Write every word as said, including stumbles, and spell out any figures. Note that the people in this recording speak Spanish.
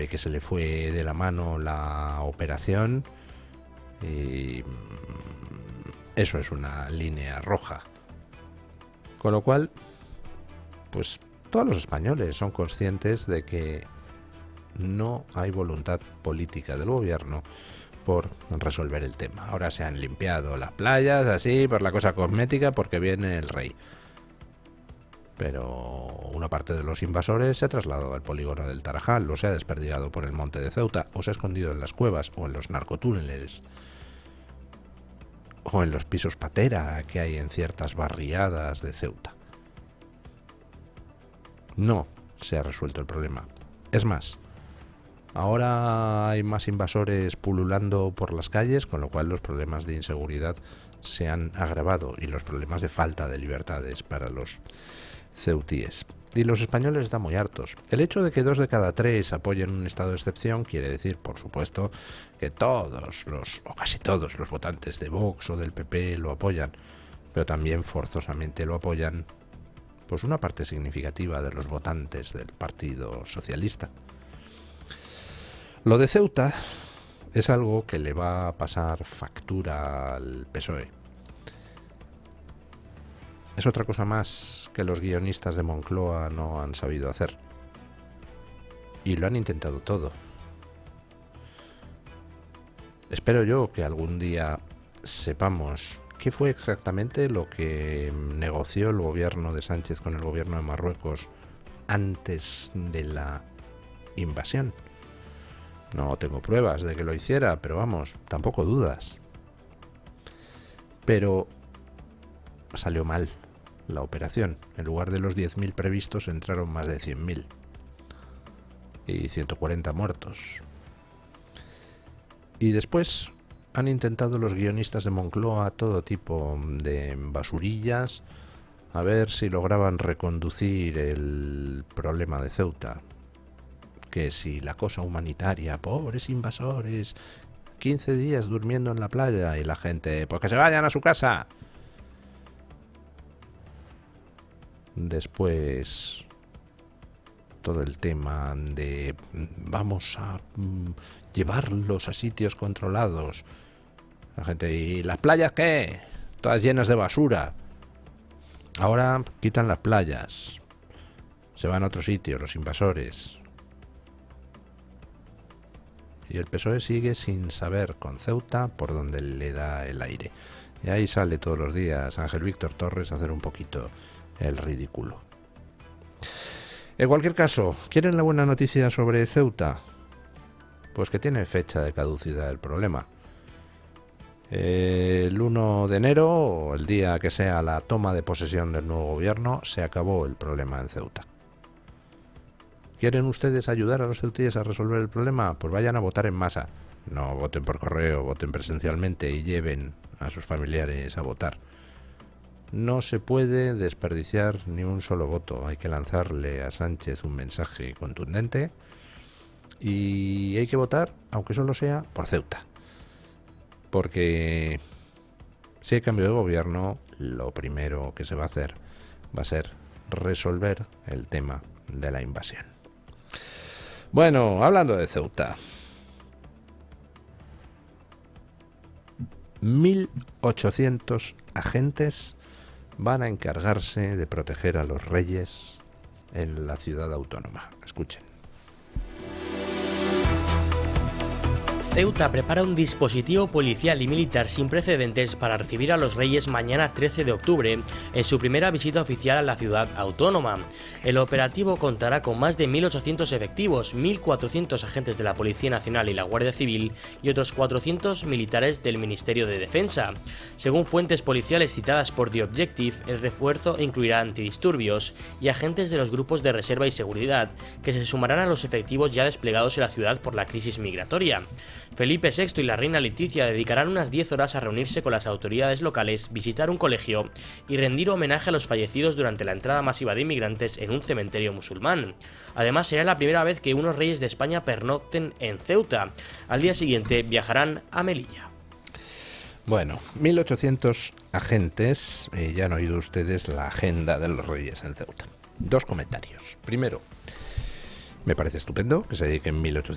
que se le fue de la mano la operación y eso es una línea roja. Con lo cual, pues todos los españoles son conscientes de que no hay voluntad política del gobierno por resolver el tema. Ahora se han limpiado las playas así por la cosa cosmética porque viene el rey. Pero una parte de los invasores se ha trasladado al polígono del Tarajal, o se ha desperdigado por el monte de Ceuta, o se ha escondido en las cuevas, o en los narcotúneles, o en los pisos patera que hay en ciertas barriadas de Ceuta. No se ha resuelto el problema. Es más, ahora hay más invasores pululando por las calles, con lo cual los problemas de inseguridad se han agravado y los problemas de falta de libertades para los ceutíes. Y los españoles están muy hartos. El hecho de que dos de cada tres apoyen un estado de excepción quiere decir, por supuesto, que todos los, o casi todos los votantes de Vox o del P P lo apoyan, pero también forzosamente lo apoyan pues una parte significativa de los votantes del Partido Socialista. Lo de Ceuta es algo que le va a pasar factura al P S O E. Es otra cosa más que los guionistas de Moncloa no han sabido hacer. Y lo han intentado todo. Espero yo que algún día sepamos qué fue exactamente lo que negoció el gobierno de Sánchez con el gobierno de Marruecos antes de la invasión. No tengo pruebas de que lo hiciera, pero vamos, tampoco dudas. Pero salió mal la operación. En lugar de los diez mil previstos entraron más de cien mil. Y ciento cuarenta muertos. Y después han intentado los guionistas de Moncloa todo tipo de basurillas a ver si lograban reconducir el problema de Ceuta. Que si la cosa humanitaria, pobres invasores, quince días durmiendo en la playa y la gente, pues que se vayan a su casa. Después todo el tema de vamos a mm, llevarlos a sitios controlados. La gente, ¿y las playas qué? Todas llenas de basura. Ahora quitan las playas. Se van a otro sitio, los invasores. Y el P S O E sigue sin saber con Ceuta por dónde le da el aire. Y ahí sale todos los días Ángel Víctor Torres a hacer un poquito el ridículo. En cualquier caso, ¿quieren la buena noticia sobre Ceuta? Pues que tiene fecha de caducidad el problema. El uno de enero, o el día que sea la toma de posesión del nuevo gobierno, se acabó el problema en Ceuta. ¿Quieren ustedes ayudar a los ceutíes a resolver el problema? Pues vayan a votar en masa. No voten por correo, voten presencialmente y lleven a sus familiares a votar. No se puede desperdiciar ni un solo voto. Hay que lanzarle a Sánchez un mensaje contundente y hay que votar, aunque solo sea por Ceuta. Porque si hay cambio de gobierno, lo primero que se va a hacer va a ser resolver el tema de la invasión. Bueno, hablando de Ceuta, mil ochocientos agentes van a encargarse de proteger a los reyes en la ciudad autónoma. Escuchen. Ceuta prepara un dispositivo policial y militar sin precedentes para recibir a los reyes mañana trece de octubre en su primera visita oficial a la ciudad autónoma. El operativo contará con más de mil ochocientos efectivos, mil cuatrocientos agentes de la Policía Nacional y la Guardia Civil y otros cuatrocientos militares del Ministerio de Defensa. Según fuentes policiales citadas por The Objective, el refuerzo incluirá antidisturbios y agentes de los grupos de reserva y seguridad, que se sumarán a los efectivos ya desplegados en la ciudad por la crisis migratoria. Felipe sexto y la reina Leticia dedicarán unas diez horas a reunirse con las autoridades locales, visitar un colegio y rendir homenaje a los fallecidos durante la entrada masiva de inmigrantes en un cementerio musulmán. Además, será la primera vez que unos reyes de España pernocten en Ceuta. Al día siguiente viajarán a Melilla. Bueno, mil ochocientos agentes, eh, ya han oído ustedes la agenda de los reyes en Ceuta. Dos comentarios. Primero, me parece estupendo que se dediquen mil ochocientos